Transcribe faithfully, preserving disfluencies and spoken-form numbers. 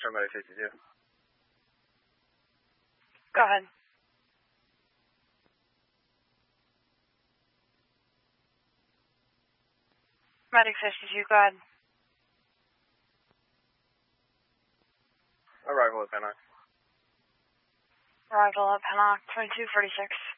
Medic sixty-two. Go ahead. Medic sixty-two, go ahead. Arrival at Pennock. Arrival at Pennock, twenty-two forty-six.